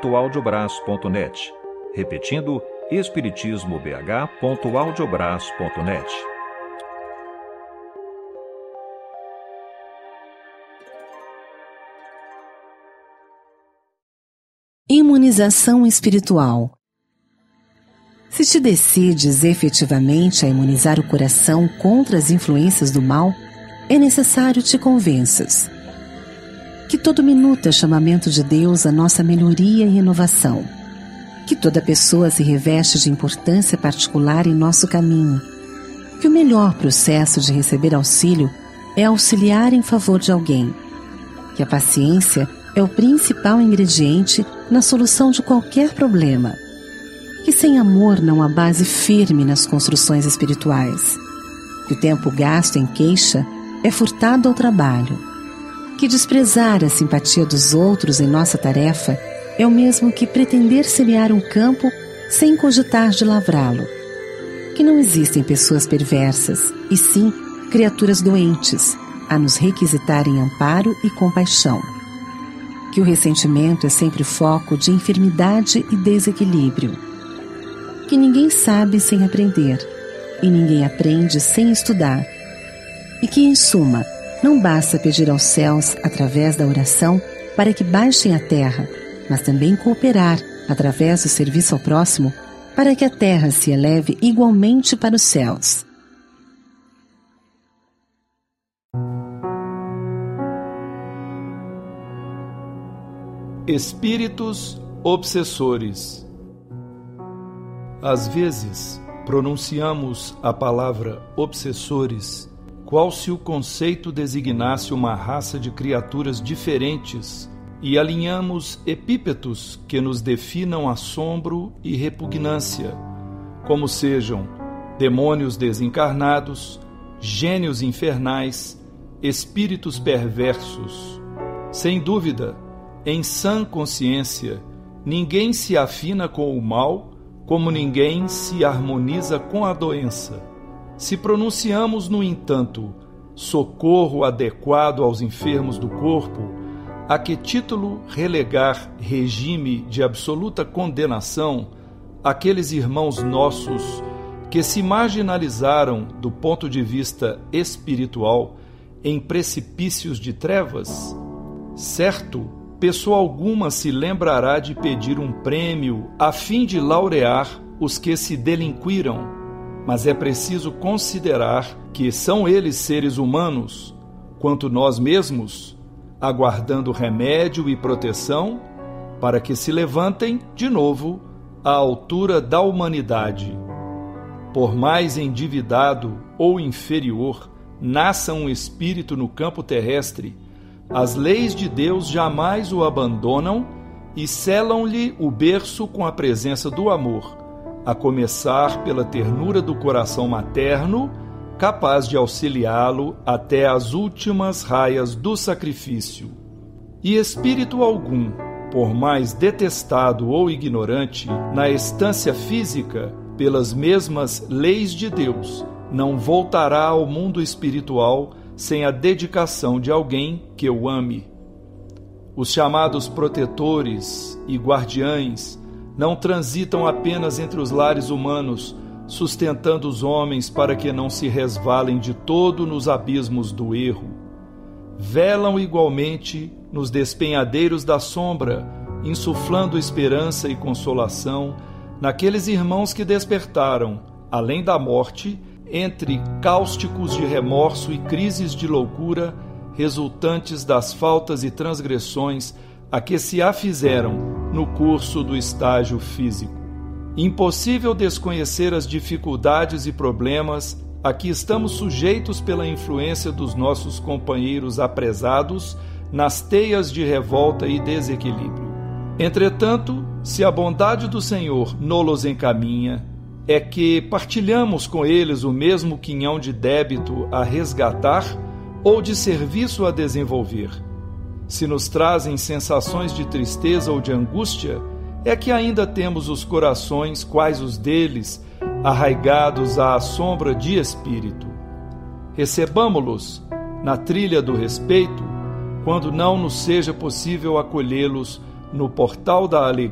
espiritismobh.audiobraço.net. Repetindo, espiritismobh.audiobraço.net. Imunização espiritual. Se te decides efetivamente a imunizar o coração contra as influências do mal, é necessário te convenças que todo minuto é chamamento de Deus à nossa melhoria e renovação, que toda pessoa se reveste de importância particular em nosso caminho, que o melhor processo de receber auxílio é auxiliar em favor de alguém, que a paciência é o principal ingrediente na solução de qualquer problema, que sem amor não há base firme nas construções espirituais, que o tempo gasto em queixa é furtado ao trabalho, que desprezar a simpatia dos outros em nossa tarefa é o mesmo que pretender semear um campo sem cogitar de lavrá-lo, que não existem pessoas perversas, e sim criaturas doentes, a nos requisitarem amparo e compaixão, que o ressentimento é sempre foco de enfermidade e desequilíbrio, que ninguém sabe sem aprender, e ninguém aprende sem estudar, e que, em suma, não basta pedir aos céus, através da oração, para que baixem a terra, mas também cooperar, através do serviço ao próximo, para que a terra se eleve igualmente para os céus. Espíritos obsessores. Às vezes, pronunciamos a palavra obsessores qual se o conceito designasse uma raça de criaturas diferentes e alinhamos epítetos que nos definam assombro e repugnância, como sejam demônios desencarnados, gênios infernais, espíritos perversos. Sem dúvida, em sã consciência, ninguém se afina com o mal, como ninguém se harmoniza com a doença. Se pronunciamos, no entanto, socorro adequado aos enfermos do corpo, a que título relegar regime de absoluta condenação aqueles irmãos nossos que se marginalizaram do ponto de vista espiritual em precipícios de trevas? Certo, pessoa alguma se lembrará de pedir um prêmio a fim de laurear os que se delinquiram, mas é preciso considerar que são eles seres humanos, quanto nós mesmos, aguardando remédio e proteção para que se levantem de novo à altura da humanidade. Por mais endividado ou inferior nasça um espírito no campo terrestre, as leis de Deus jamais o abandonam e selam-lhe o berço com a presença do amor, a começar pela ternura do coração materno, capaz de auxiliá-lo até as últimas raias do sacrifício. E espírito algum, por mais detestado ou ignorante, na estância física, pelas mesmas leis de Deus, não voltará ao mundo espiritual sem a dedicação de alguém que o ame. Os chamados protetores e guardiães não transitam apenas entre os lares humanos, sustentando os homens para que não se resvalem de todo nos abismos do erro. Velam igualmente nos despenhadeiros da sombra, insuflando esperança e consolação naqueles irmãos que despertaram, além da morte, entre cáusticos de remorso e crises de loucura resultantes das faltas e transgressões a que se afizeram no curso do estágio físico. Impossível desconhecer as dificuldades e problemas a que estamos sujeitos pela influência dos nossos companheiros apresados nas teias de revolta e desequilíbrio. Entretanto, se a bondade do Senhor nos encaminha, é que partilhamos com eles o mesmo quinhão de débito a resgatar ou de serviço a desenvolver. Se nos trazem sensações de tristeza ou de angústia, é que ainda temos os corações, quais os deles, arraigados à sombra de espírito. Recebamo-los na trilha do respeito, quando não nos seja possível acolhê-los no portal da alegria.